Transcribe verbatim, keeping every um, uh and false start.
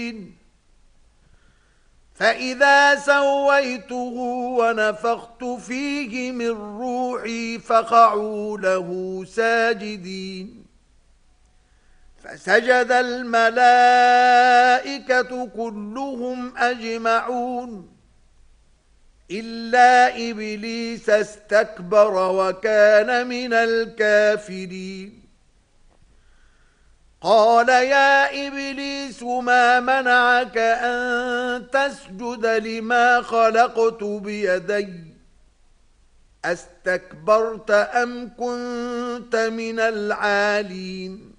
فإذا سويته ونفخت فيه من روحي فقعوا له ساجدين فسجد الملائكة كلهم أجمعون إلا إبليس استكبر وكان من الكافرين قال يا إبليس ما منعك أن تسجد لما خلقت بيدي أستكبرت أم كنت من العالين